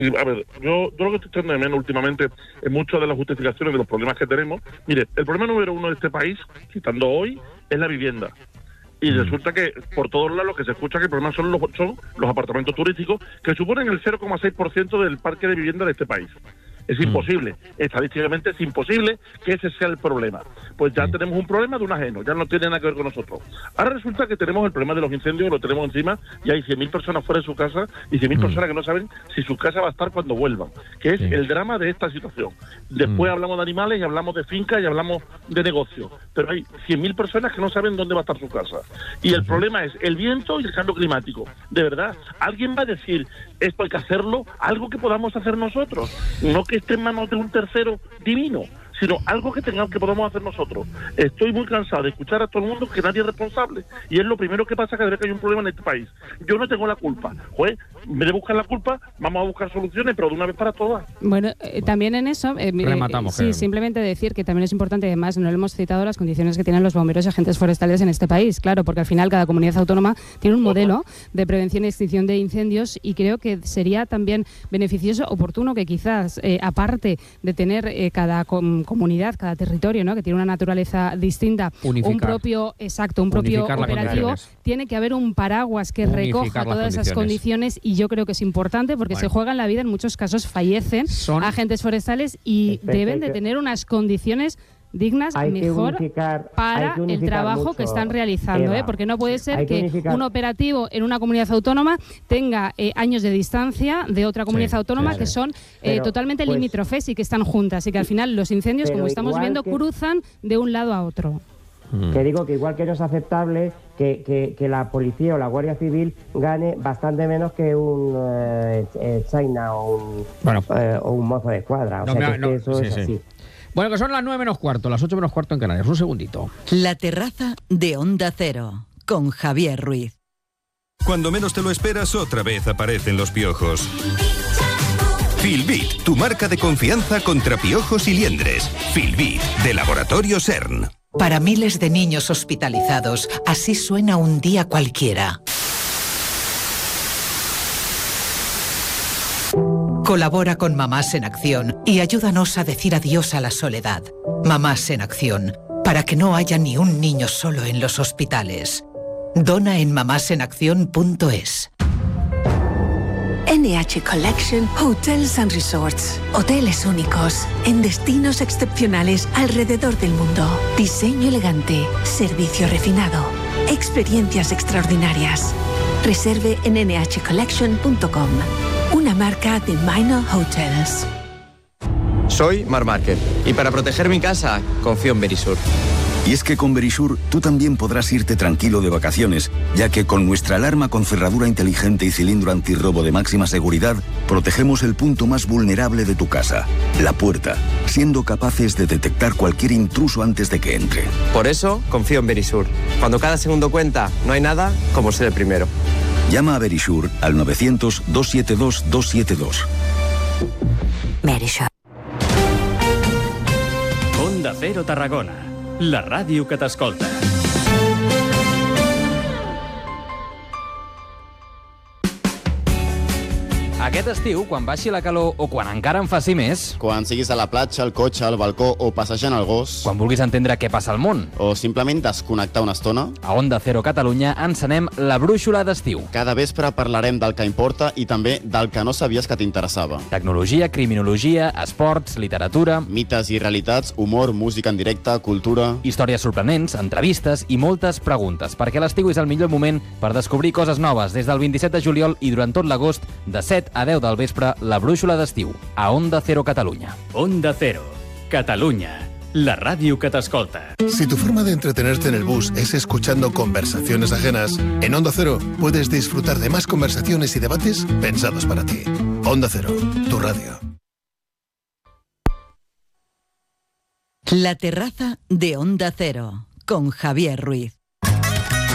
A ver, yo lo que estoy echando de menos últimamente en muchas de las justificaciones de los problemas que tenemos. Mire, el problema número uno de este país, quitando hoy, es la vivienda. Y resulta que por todos lados lo que se escucha que el problema son los apartamentos turísticos, que suponen el 0,6% del parque de vivienda de este país. Es imposible, estadísticamente es imposible que ese sea el problema. Pues ya tenemos un problema de un ajeno, ya no tiene nada que ver con nosotros. Ahora resulta que tenemos el problema de los incendios, lo tenemos encima, y hay 100.000 personas fuera de su casa y 100.000 personas que no saben si su casa va a estar cuando vuelvan, que es el drama de esta situación. Después hablamos de animales y hablamos de fincas y hablamos de negocios, pero hay 100.000 personas que no saben dónde va a estar su casa. Y el problema es el viento y el cambio climático. De verdad, ¿alguien va a decir esto hay que hacerlo? Algo que podamos hacer nosotros, no que esté en manos de un tercero divino, sino algo que podamos hacer nosotros. Estoy muy cansado de escuchar a todo el mundo que nadie es responsable, y es lo primero que pasa cada vez que hay un problema en este país. Yo no tengo la culpa, en vez de buscar la culpa, vamos a buscar soluciones, pero de una vez para todas. Bueno, también en eso, sí, simplemente decir que también es importante, además, no lo hemos citado, las condiciones que tienen los bomberos y agentes forestales en este país, claro, porque al final cada comunidad autónoma tiene un modelo de prevención y extinción de incendios, y creo que sería también beneficioso, oportuno, que quizás, aparte de tener cada comunidad, cada territorio, ¿no?, que tiene una naturaleza distinta, un propio operativo, tiene que haber un paraguas que recoja todas esas condiciones, y yo creo que es importante porque se juegan la vida, en muchos casos fallecen agentes forestales y deben de tener unas condiciones dignas, mejor para el trabajo mucho que están realizando, Eva, porque no puede ser que un operativo en una comunidad autónoma tenga años de distancia de otra comunidad autónoma que son totalmente limítrofes y que están juntas, y que al final los incendios, como estamos viendo, cruzan de un lado a otro. Que digo que igual que no es aceptable que la policía o la Guardia Civil gane bastante menos que un China o un mozo de escuadra. Eso es así. Bueno, que son las 9 menos cuarto, las 8 menos cuarto en Canarias. Un segundito. La terraza de Onda Cero, con Javier Ruiz. Cuando menos te lo esperas, otra vez aparecen los piojos. Filbit, tu marca de confianza contra piojos y liendres. Filbit, de Laboratorio CERN. Para miles de niños hospitalizados, así suena un día cualquiera. Colabora con Mamás en Acción y ayúdanos a decir adiós a la soledad. Mamás en Acción, para que no haya ni un niño solo en los hospitales. Dona en mamásenacción.es. NH Collection Hotels and Resorts. Hoteles únicos, en destinos excepcionales alrededor del mundo. Diseño elegante, servicio refinado, experiencias extraordinarias. Reserve en nhcollection.com. Una marca de Minor Hotels. Soy Marc Márquez y para proteger mi casa confío en Verisur. Y es que con Verisur tú también podrás irte tranquilo de vacaciones, ya que con nuestra alarma con cerradura inteligente y cilindro antirrobo de máxima seguridad, protegemos el punto más vulnerable de tu casa, la puerta, siendo capaces de detectar cualquier intruso antes de que entre. Por eso confío en Verisur. Cuando cada segundo cuenta, no hay nada como ser el primero. Llama a Verisur al 900-272-272. Verisur. Onda Cero Tarragona, la ràdio que t'escolta. Aquest estiu, quan baixi la calor o quan encara en faci més... Quan siguis a la platja, al cotxe, al balcó o passejant el gos... Quan vulguis entendre què passa al món... O simplement desconnectar una estona... A Onda Cero Catalunya encenem la brúixola d'estiu. Cada vespre parlarem del que importa i també del que no sabies que t'interessava. Tecnologia, criminologia, esports, literatura... Mites i realitats, humor, música en directe, cultura... Històries sorprenents, entrevistes i moltes preguntes, perquè l'estiu és el millor moment per descobrir coses noves. Des del 27 de juliol i durant tot l'agost, de 7 a 10 del vespre, la brúixola d'estiu, a Onda Cero Catalunya. Onda Cero, Catalunya, la ràdio que t'escolta. Si tu forma de entretenerte en el bus es escuchando conversaciones ajenas, en Onda Cero puedes disfrutar de más conversaciones y debates pensados para ti. Onda Cero, tu radio. La terraza de Onda Cero, con Javier Ruiz.